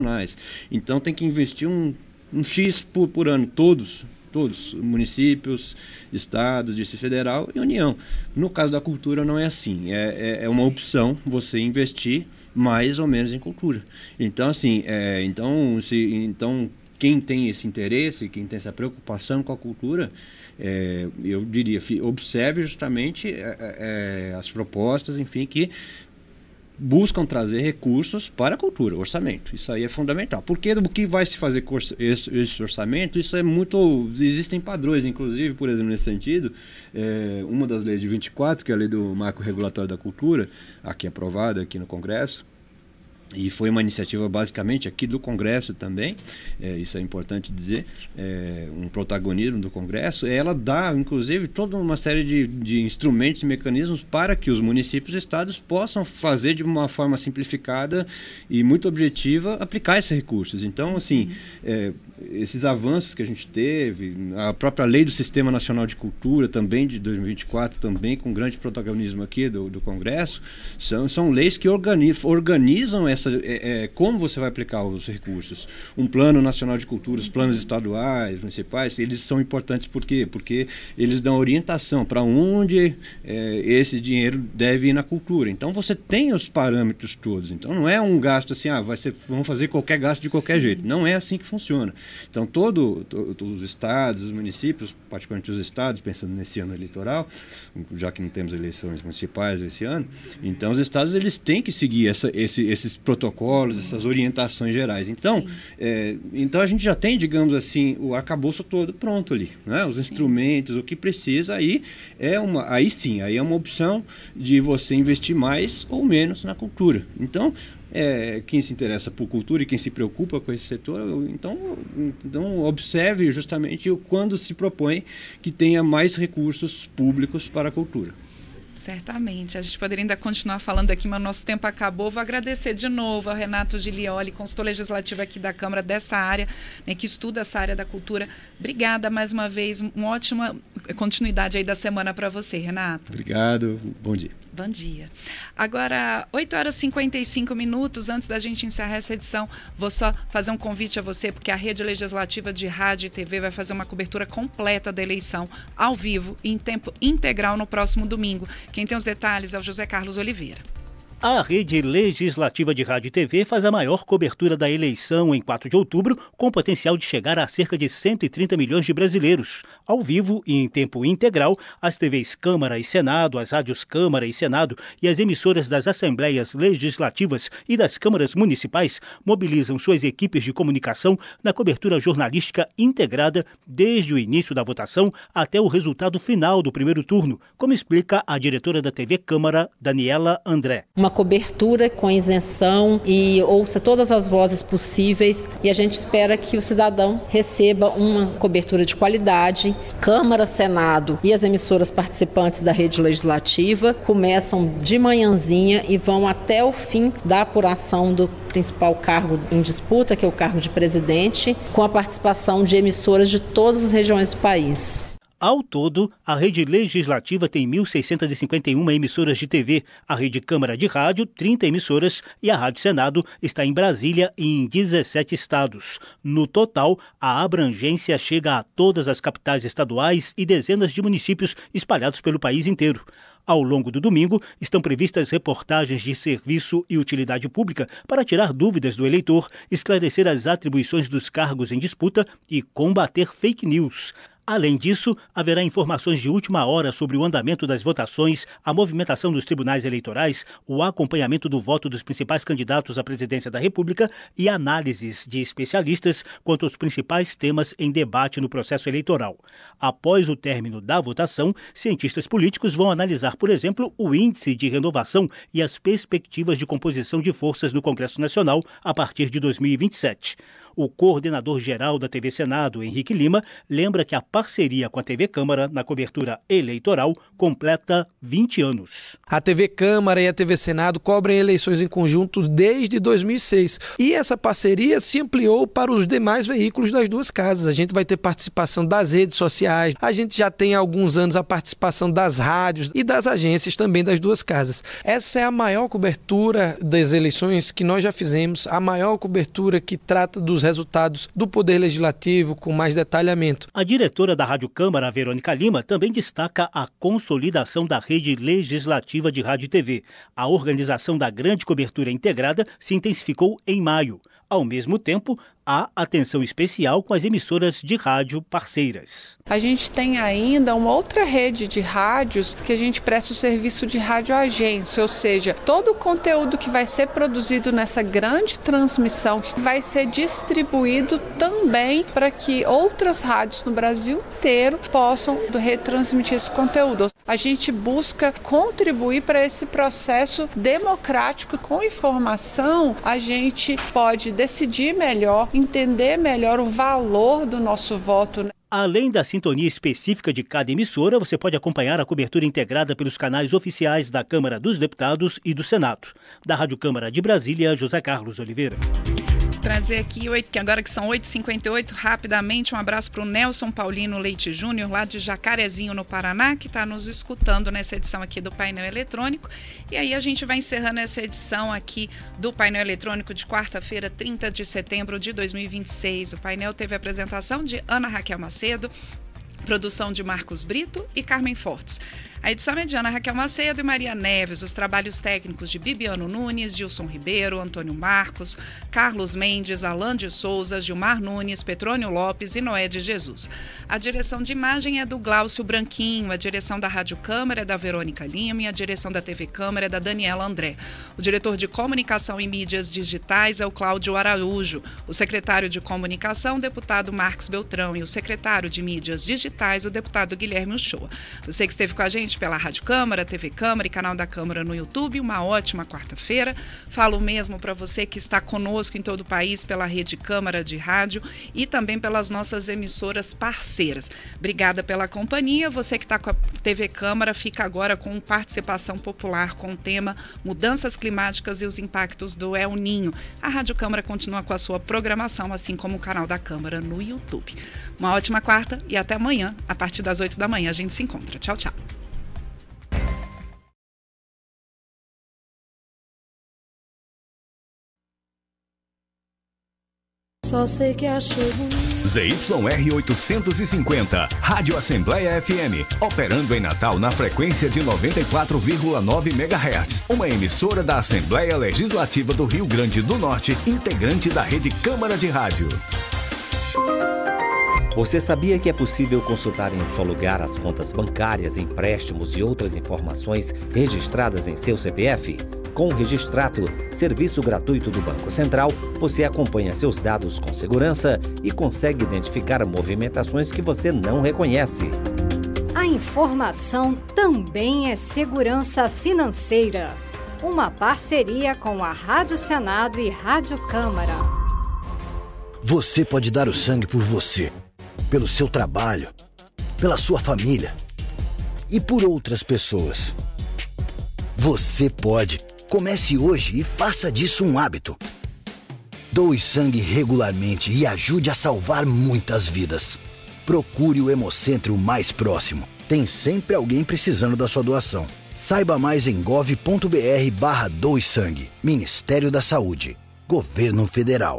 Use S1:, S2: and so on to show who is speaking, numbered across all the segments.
S1: Então tem que investir um X por ano, todos, municípios, estados, Distrito Federal e União. No caso da cultura não é assim, é uma opção você investir mais ou menos em cultura. Então, assim, então quem tem esse interesse, quem tem essa preocupação com a cultura, eu diria, observe justamente as propostas, enfim, que buscam trazer recursos para a cultura, orçamento. Isso aí é fundamental. Porque o que vai se fazer com esse orçamento, isso é muito... Existem padrões, inclusive, por exemplo, nesse sentido, uma das leis de 24, que é a lei do marco regulatório da cultura, aqui aprovada aqui no Congresso, e foi uma iniciativa basicamente aqui do Congresso também, isso é importante dizer, um protagonismo do Congresso, ela dá inclusive toda uma série de instrumentos e mecanismos para que os municípios e estados possam fazer de uma forma simplificada e muito objetiva aplicar esses recursos. Então, assim, esses avanços que a gente teve, a própria lei do Sistema Nacional de Cultura também de 2024, também com grande protagonismo aqui do Congresso, são leis que organizam como você vai aplicar os recursos. Um plano nacional de cultura, os planos estaduais, municipais, eles são importantes por quê? Porque eles dão orientação para onde esse dinheiro deve ir na cultura. Então você tem os parâmetros todos. Então não é um gasto assim, vamos fazer qualquer gasto de qualquer jeito. Não é assim que funciona. Então todos os estados, os municípios, particularmente os estados, pensando nesse ano eleitoral, já que não temos eleições municipais esse ano, então os estados eles têm que seguir esses protocolos, essas orientações gerais. Então, então a gente já tem, digamos assim, o arcabouço todo pronto ali, né? Os instrumentos, o que precisa, aí é uma opção de você investir mais ou menos na cultura. Então, quem se interessa por cultura e quem se preocupa com esse setor, então observe justamente quando se propõe que tenha mais recursos públicos para a cultura.
S2: Certamente. A gente poderia ainda continuar falando aqui, mas nosso tempo acabou. Vou agradecer de novo ao Renato Gilioli, consultor legislativo aqui da Câmara dessa área, né, que estuda essa área da cultura. Obrigada mais uma vez. Uma ótima continuidade aí da semana para você, Renato.
S1: Obrigado. Bom dia.
S2: Bom dia. Agora, 8h55, antes da gente encerrar essa edição, vou só fazer um convite a você, porque a Rede Legislativa de Rádio e TV vai fazer uma cobertura completa da eleição, ao vivo e em tempo integral no próximo domingo. Quem tem os detalhes é o José Carlos Oliveira.
S3: A Rede Legislativa de Rádio e TV faz a maior cobertura da eleição em 4 de outubro, com potencial de chegar a cerca de 130 milhões de brasileiros. Ao vivo e em tempo integral, as TVs Câmara e Senado, as rádios Câmara e Senado e as emissoras das Assembleias Legislativas e das Câmaras Municipais mobilizam suas equipes de comunicação na cobertura jornalística integrada desde o início da votação até o resultado final do primeiro turno, como explica a diretora da TV Câmara, Daniela André.
S4: Uma cobertura com isenção e ouça todas as vozes possíveis, e a gente espera que o cidadão receba uma cobertura de qualidade. Câmara, Senado e as emissoras participantes da rede legislativa começam de manhãzinha e vão até o fim da apuração do principal cargo em disputa, que é o cargo de presidente, com a participação de emissoras de todas as regiões do país.
S3: Ao todo, a Rede Legislativa tem 1.651 emissoras de TV, a Rede Câmara de Rádio, 30 emissoras, e a Rádio Senado está em Brasília e em 17 estados. No total, a abrangência chega a todas as capitais estaduais e dezenas de municípios espalhados pelo país inteiro. Ao longo do domingo, estão previstas reportagens de serviço e utilidade pública para tirar dúvidas do eleitor, esclarecer as atribuições dos cargos em disputa e combater fake news. Além disso, haverá informações de última hora sobre o andamento das votações, a movimentação dos tribunais eleitorais, o acompanhamento do voto dos principais candidatos à presidência da República e análises de especialistas quanto aos principais temas em debate no processo eleitoral. Após o término da votação, cientistas políticos vão analisar, por exemplo, o índice de renovação e as perspectivas de composição de forças no Congresso Nacional a partir de 2027. O coordenador-geral da TV Senado, Henrique Lima, lembra que a parceria com a TV Câmara na cobertura eleitoral completa 20 anos.
S5: A TV Câmara e a TV Senado cobrem eleições em conjunto desde 2006. E essa parceria se ampliou para os demais veículos das duas casas. A gente vai ter participação das redes sociais, a gente já tem há alguns anos a participação das rádios e das agências também das duas casas. Essa é a maior cobertura das eleições que nós já fizemos, a maior cobertura que trata dos resultados do Poder Legislativo com mais detalhamento.
S3: A diretora da Rádio Câmara, Verônica Lima, também destaca a consolidação da rede legislativa de rádio e TV. A organização da grande cobertura integrada se intensificou em maio. Ao mesmo tempo, há atenção especial com as emissoras de rádio parceiras.
S6: A gente tem ainda uma outra rede de rádios que a gente presta o serviço de radioagência, ou seja, todo o conteúdo que vai ser produzido nessa grande transmissão que vai ser distribuído também para que outras rádios no Brasil inteiro possam retransmitir esse conteúdo. A gente busca contribuir para esse processo democrático. Com informação, a gente pode decidir melhor, entender melhor o valor do nosso voto.
S3: Além da sintonia específica de cada emissora, você pode acompanhar a cobertura integrada pelos canais oficiais da Câmara dos Deputados e do Senado. Da Rádio Câmara de Brasília, José Carlos Oliveira.
S2: Trazer aqui, agora que são 8h58, rapidamente um abraço para o Nelson Paulino Leite Júnior, lá de Jacarezinho, no Paraná, que está nos escutando nessa edição aqui do Painel Eletrônico. E aí a gente vai encerrando essa edição aqui do Painel Eletrônico de quarta-feira, 30 de setembro de 2026. O painel teve a apresentação de Ana Raquel Macedo, produção de Marcos Brito e Carmen Fortes. A edição é de Ana Raquel Macedo e Maria Neves, os trabalhos técnicos de Bibiano Nunes, Gilson Ribeiro, Antônio Marcos, Carlos Mendes, Alan de Souza, Gilmar Nunes, Petrônio Lopes e Noé de Jesus. A direção de imagem é do Glaucio Branquinho, a direção da Rádio Câmara é da Verônica Lima e a direção da TV Câmara é da Daniela André. O diretor de Comunicação e Mídias Digitais é o Cláudio Araújo, o secretário de Comunicação, o deputado Marcos Beltrão, e o secretário de Mídias Digitais, o deputado Guilherme Uchoa. Você que esteve com a gente pela Rádio Câmara, TV Câmara e canal da Câmara no YouTube, uma ótima quarta-feira. Falo mesmo para você que está conosco em todo o país pela Rede Câmara de Rádio e também pelas nossas emissoras parceiras. Obrigada pela companhia. Você que está com a TV Câmara fica agora com participação popular com o tema Mudanças Climáticas e os Impactos do El Ninho. A Rádio Câmara continua com a sua programação, assim como o canal da Câmara no YouTube. Uma ótima quarta e até amanhã, a partir das 8 da manhã a gente se encontra. Tchau, tchau.
S7: Só sei que achou bonito.
S8: ZYR 850, Rádio Assembleia FM, operando em Natal na frequência de 94,9 MHz. Uma emissora da Assembleia Legislativa do Rio Grande do Norte, integrante da Rede Câmara de Rádio.
S9: Você sabia que é possível consultar em um só lugar as contas bancárias, empréstimos e outras informações registradas em seu CPF? Com o Registrato, serviço gratuito do Banco Central, você acompanha seus dados com segurança e consegue identificar movimentações que você não reconhece.
S10: A informação também é segurança financeira. Uma parceria com a Rádio Senado e Rádio Câmara.
S11: Você pode dar o sangue por você, pelo seu trabalho, pela sua família e por outras pessoas. Você pode. Comece hoje e faça disso um hábito. Doe sangue regularmente e ajude a salvar muitas vidas. Procure o Hemocentro mais próximo. Tem sempre alguém precisando da sua doação. Saiba mais em gov.br/doe sangue. Ministério da Saúde. Governo Federal.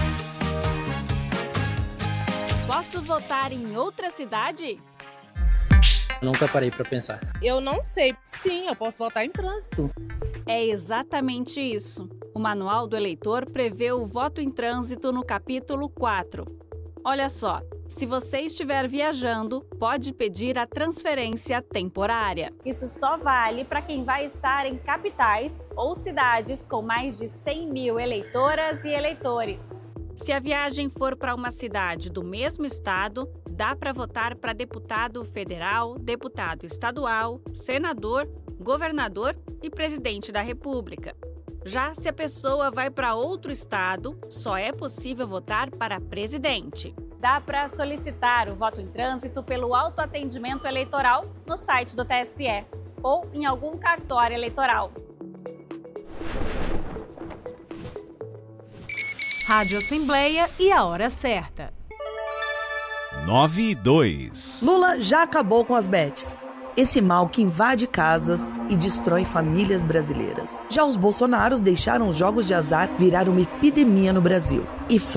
S12: Posso votar em outra cidade?
S13: Nunca parei para pensar.
S14: Eu não sei. Sim, eu posso votar em trânsito.
S12: É exatamente isso. O Manual do Eleitor prevê o voto em trânsito no capítulo 4. Olha só, se você estiver viajando, pode pedir a transferência temporária.
S15: Isso só vale para quem vai estar em capitais ou cidades com mais de 100 mil eleitoras e eleitores.
S12: Se a viagem for para uma cidade do mesmo estado, dá para votar para deputado federal, deputado estadual, senador, governador e presidente da República. Já se a pessoa vai para outro estado, só é possível votar para presidente.
S15: Dá para solicitar o voto em trânsito pelo autoatendimento eleitoral no site do TSE ou em algum cartório eleitoral.
S16: Rádio Assembleia e a hora certa.
S17: 9:02.
S18: Lula já acabou com as bets. Esse mal que invade casas e destrói famílias brasileiras. Já os bolsonaros deixaram os jogos de azar virar uma epidemia no Brasil. E